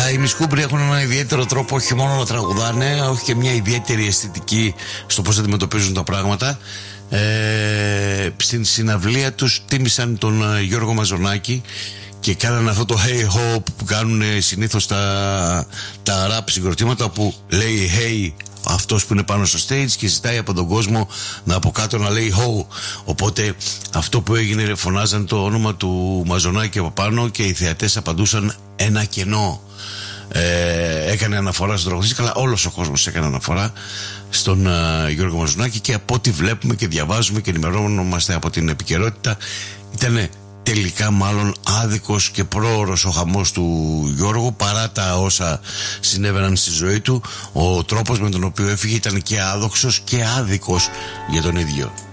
Τα ημισκούμπροι έχουν ένα ιδιαίτερο τρόπο όχι μόνο να τραγουδάνε, όχι και μια ιδιαίτερη αισθητική στο πώς αντιμετωπίζουν τα πράγματα. Στην συναυλία τους τίμησαν τον Γιώργο Μαζονάκη και κάνανε αυτό το hey ho που κάνουν συνήθως τα rap συγκροτήματα, που λέει hey αυτός που είναι πάνω στο stage και ζητάει από τον κόσμο από κάτω να λέει ho. Οπότε αυτό που έγινε, φωνάζαν το όνομα του Μαζονάκη από πάνω και οι θεατές απαντούσαν ένα κενό. Έκανε αναφορά στον τραγουδιστή, αλλά όλος ο κόσμος έκανε αναφορά στον Γιώργο Μαζονάκη, και από ό,τι βλέπουμε και διαβάζουμε και ενημερώνομαστε από την επικαιρότητα, ήταν τελικά μάλλον άδικος και πρόωρος ο χαμός του Γιώργου, παρά τα όσα συνέβαιναν στη ζωή του. Ο τρόπος με τον οποίο έφυγε ήταν και άδοξος και άδικος για τον ίδιο.